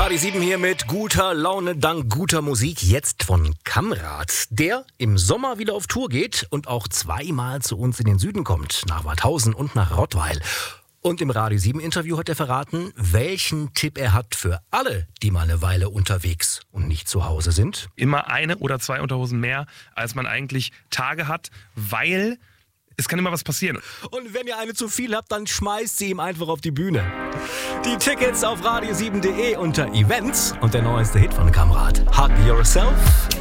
Radio 7 hier mit guter Laune dank guter Musik. Jetzt von Kamrat, der im Sommer wieder auf Tour geht und auch zweimal zu uns in den Süden kommt, nach Wadhausen und nach Rottweil. Und im Radio 7 Interview hat er verraten, welchen Tipp er hat für alle, die mal eine Weile unterwegs und nicht zu Hause sind. Immer eine oder zwei Unterhosen mehr, als man eigentlich Tage hat, weil es kann immer was passieren. Und wenn ihr eine zu viel habt, dann schmeißt sie ihm einfach auf die Bühne. Die Tickets auf radio7.de unter Events und der neueste Hit von Kamrat, Hug Yourself.